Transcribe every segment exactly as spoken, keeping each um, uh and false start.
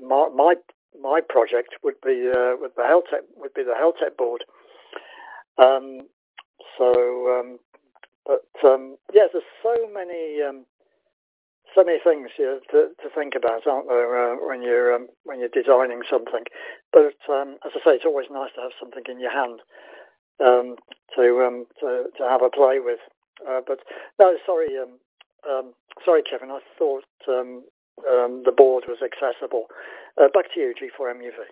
my my my project would be uh, with the Heltec would be the Heltec board. Um, so, um, but um, yeah, there's so many um, so many things you know, to to think about, aren't there, uh, when you're um, when you're designing something? But um, as I say, it's always nice to have something in your hand um, to um, to to have a play with. Uh, but no, sorry, um, um, sorry, Kevin. I thought um, um, the board was accessible. Uh, back to you, G four M U V.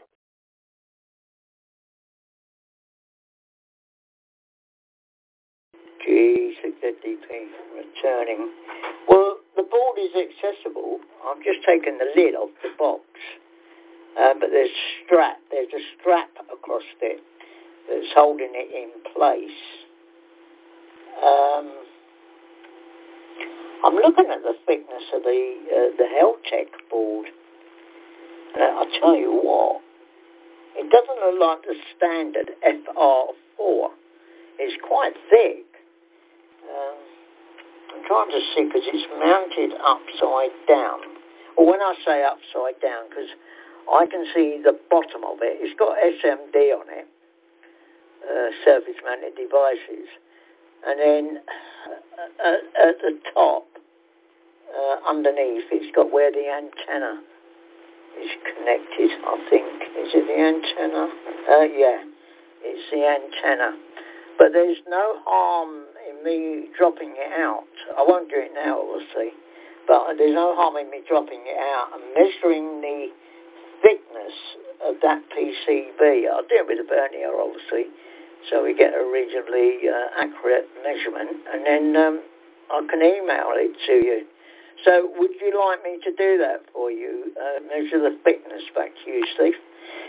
G six Z D P returning. Well, the board is accessible. I've just taken the lid off the box, uh, but there's strap. There's a strap across it that's holding it in place. Um, I'm looking at the thickness of the uh, the Heltec board, and I'll tell you what, it doesn't look like the standard F R four. It's quite thick. Um, I'm trying to see because it's mounted upside down. Or when I say upside down, because I can see the bottom of it. It's got S M D on it, uh, surface mounted devices. And then uh, at, at the top, uh, underneath, it's got where the antenna is connected, I think. Is it the antenna? Uh, yeah, it's the antenna. But there's no harm in me dropping it out. I won't do it now, we'll see. But there's no harm in me dropping it out and measuring the thickness of that P C B. I'll do it with a vernier, obviously, so we get a reasonably uh, accurate measurement, and then um, I can email it to you. So would you like me to do that for you, uh, measure the thickness back to you, Steve?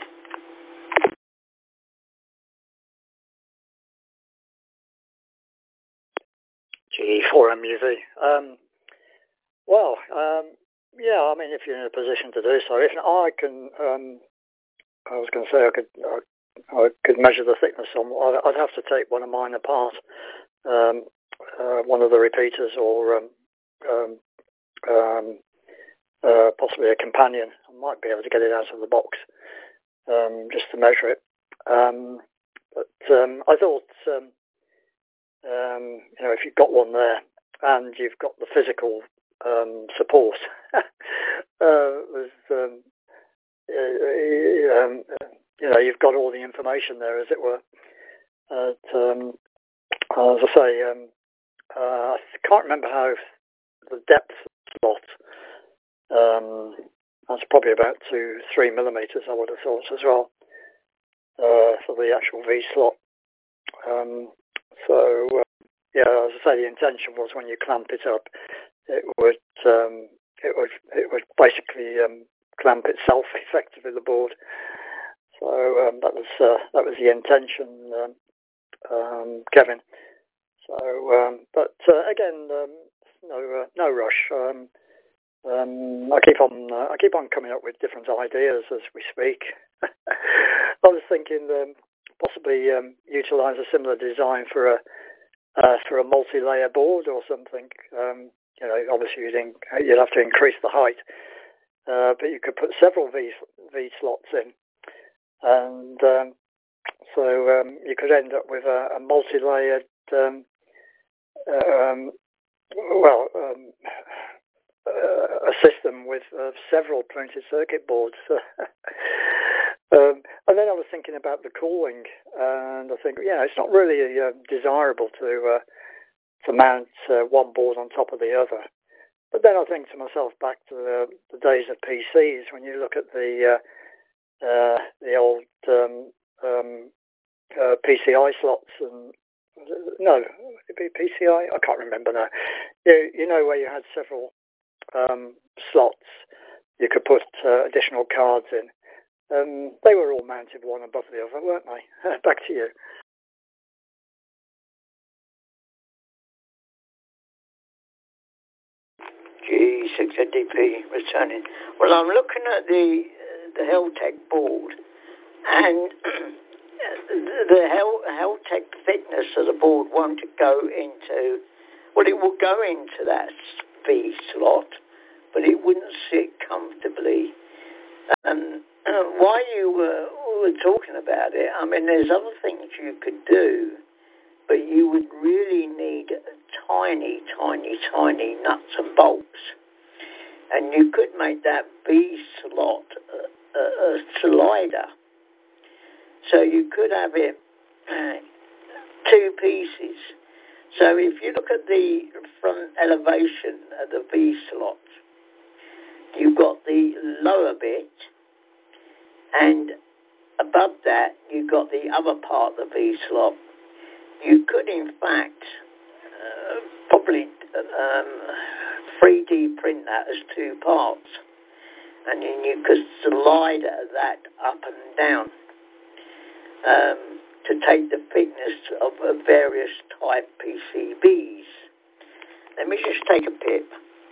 G four M U V. Um, well, um, yeah, I mean, if you're in a position to do so, if not, I can, um, I was going to say I could, I, I could measure the thickness on. I'd, I'd have to take one of mine apart, um, uh, one of the repeaters, or um, um, um, uh, possibly a companion. I might be able to get it out of the box um, just to measure it. Um, but um, I thought. Um, Um, you know, if you've got one there and you've got the physical um, support, uh, was, um, uh, um, you know, you've got all the information there, as it were. But, um, as I say, um, uh, I can't remember how the depth slot. Um, that's probably about two, three millimeters. I would have thought as well uh, for the actual V slot. Um, so. Uh, Yeah, as I say, the intention was when you clamp it up, it would um, it would it would basically um, clamp itself effectively the board. So um, that was uh, that was the intention, um, um, Kevin. So, um, but uh, again, um, no uh, no rush. Um, um, I keep on uh, I keep on coming up with different ideas as we speak. I was thinking um, possibly um, utilise a similar design for a. Uh, for a multi-layer board or something. Um, you know, obviously you'd, in, you'd have to increase the height, uh, but you could put several V, v slots in, and um, so um, you could end up with a, a multi-layered, um, um, well, um, uh, a system with uh, several printed circuit boards. Um, and then I was thinking about the cooling, and I think, yeah, it's not really uh, desirable to uh, to mount uh, one board on top of the other. But then I think to myself back to the, the days of P Cs, when you look at the uh, uh, the old um, um, uh, P C I slots, and no, would it be P C I? I can't remember now. You, you know, where you had several um, slots, you could put uh, additional cards in. Um, they were all mounted one above the other, weren't they? Back to you. G six Z D P returning. Well, I'm looking at the uh, the Heltec board, and the Hel- Heltec thickness of the board won't go into. Well, it will go into that V slot, but it wouldn't sit comfortably Um, while you were, were talking about it, I mean, there's other things you could do, but you would really need tiny, tiny, tiny nuts and bolts. And you could make that B slot a, a, a slider. So you could have it uh, two pieces. So if you look at the front elevation of the V slot, you've got the lower bit, and above that you've got the other part of the V slot. You could in fact uh, probably um, three D print that as two parts, and then you could slide that up and down um, to take the thickness of uh, various type P C Bs. Let me just take a pip.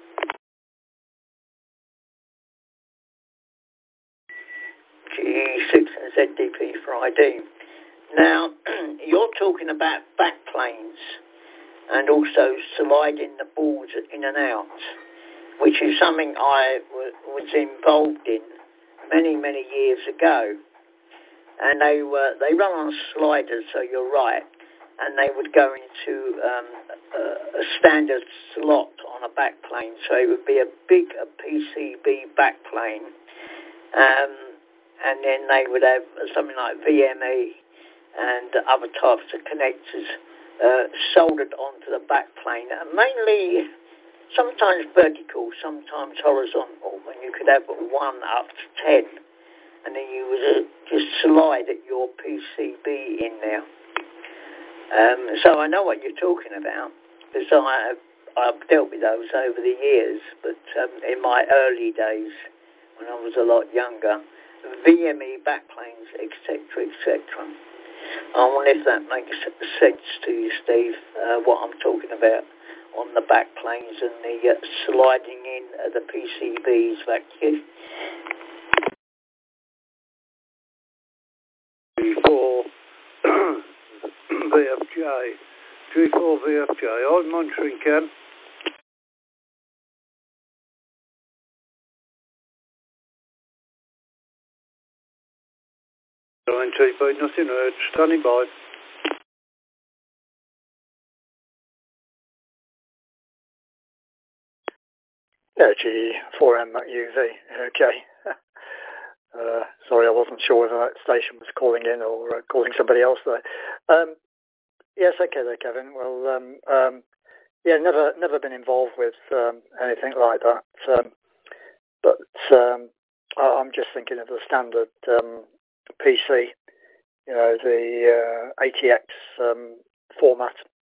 G six and Z D P for I D. Now, you're talking about backplanes and also sliding the boards in and out, which is something I w- was involved in many, many years ago. And they were they run on sliders, so you're right, and they would go into um, a, a standard slot on a backplane, so it would be a big a P C B backplane. Um, and then they would have something like V M E and other types of connectors uh, soldered onto the backplane, and mainly sometimes vertical, sometimes horizontal, and you could have one up to ten, and then you would uh, just slide your P C B in there. Um, so I know what you're talking about, because I, I've dealt with those over the years, but um, in my early days, when I was a lot younger, V M E backplanes, et cetera, et cetera. I wonder if that makes sense to you, Steve, uh, what I'm talking about on the backplanes and the uh, sliding in of the P C Bs back here. G four V F J. G four V F J. I'm monitoring, Ken. N T P, nothing heard. Standing by. Yeah, G four M U V. Okay. uh, sorry, I wasn't sure whether that station was calling in or uh, calling somebody else there. Um, yes, okay there, Kevin. Well, um, um, yeah, never never been involved with um, anything like that. Um, but um, I, I'm just thinking of the standard um, P C, you know, the uh, A T X um, format.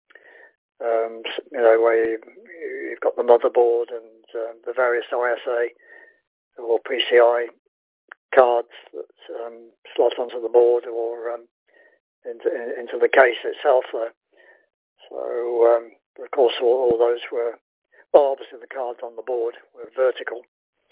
Um, you know, where you, you've got the motherboard and uh, the various I S A or P C I cards that um, slot onto the board or um, into, into the case itself there. So, um, of course, all, all those were, well, obviously the cards on the board were vertical.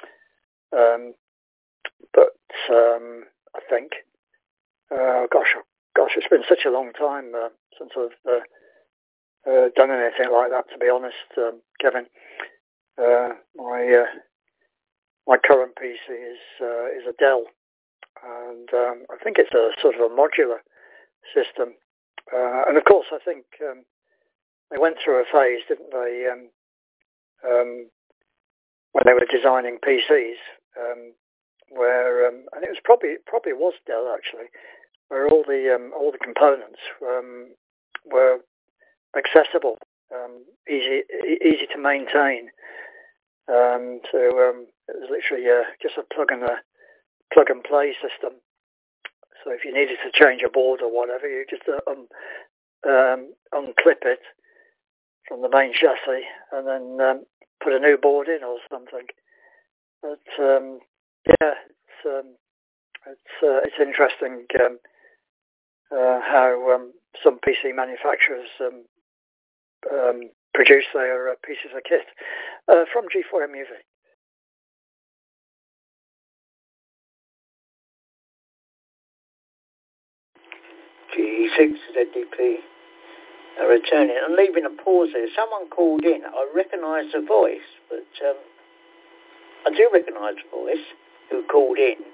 Um, but um, I think, uh, gosh, gosh, it's been such a long time uh, since I've uh, Uh, done anything like that, to be honest, um, Kevin. Uh, my uh, my current P C is uh, is a Dell, and um, I think it's a sort of a modular system. Uh, and of course, I think um, they went through a phase, didn't they, um, um, when they were designing P Cs, um, where um, and it was probably probably was Dell actually, where all the um, all the components um, were accessible, um, easy easy to maintain. Um, so um, it was literally uh, just a plug and a plug and play system. So if you needed to change a board or whatever, you just uh, um, um, unclip it from the main chassis and then um, put a new board in or something. But um, yeah, it's um, it's uh, it's interesting um, uh, how um, some P C manufacturers um, Um, produce their uh, pieces of kit uh, from G four M U V. G six Z D P uh, returning and leaving a pause there. Someone called in. I recognise the voice, but um, I do recognise the voice. who called in